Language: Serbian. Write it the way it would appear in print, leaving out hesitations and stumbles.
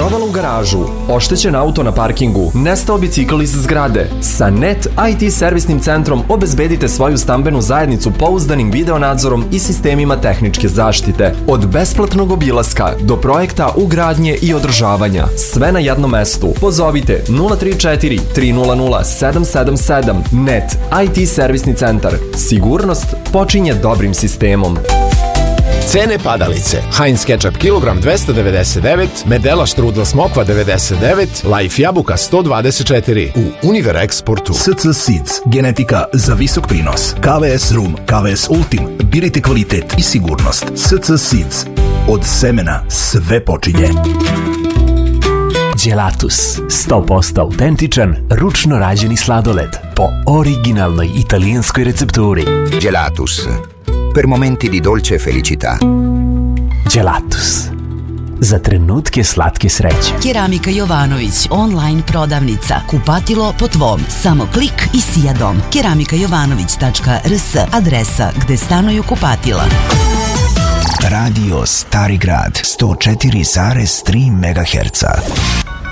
provalo u garažu, oštećen auto na parkingu, nestao bicikl iz zgrade. Sa Net IT servisnim centrom obezbedite svoju stambenu zajednicu pouzdanim videonadzorom i sistemima tehničke zaštite. Od besplatnog obilaska do projekta ugradnje i održavanja. Sve na jednom mestu. Pozovite 034 300 777. Net IT servisni centar. Sigurnost počinje dobrim sistemom. Cene padalice. Heinz ketchup kilogram 299, Medela štrudla smokva 99, Life jabuka 124 u Univer Exportu. SC Seeds, genetika za visok prinos. KVS Rum, KVS Ultim, birajte kvalitet i sigurnost. SC Seeds, od semena sve počinje. Gelatus, 100% autentičan, ručno rađeni sladoled po originalnoj italijanskoj recepturi. Gelatus, per momenti di dolce felicità. Gelatus, za trenutke slatke sreće. Keramika Jovanović, online prodavnica. Kupatilo po tvom. Samo klik i sija dom. keramikajovanović.rs, adresa gde stanuju kupatila. Radio Stari Grad, 104,3 MHz.